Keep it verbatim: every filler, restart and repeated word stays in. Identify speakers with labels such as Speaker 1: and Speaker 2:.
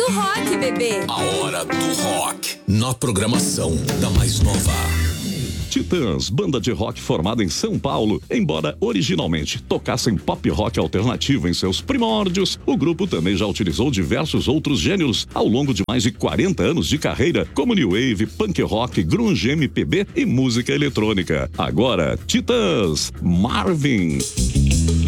Speaker 1: do rock, bebê.
Speaker 2: A hora do rock. Na programação da mais nova.
Speaker 3: Titãs, banda de rock formada em São Paulo. Embora originalmente tocassem pop rock alternativo em seus primórdios, o grupo também já utilizou diversos outros gêneros ao longo de mais de quarenta anos de carreira, como new wave, punk rock, grunge, M P B e música eletrônica. Agora, Titãs, Marvin.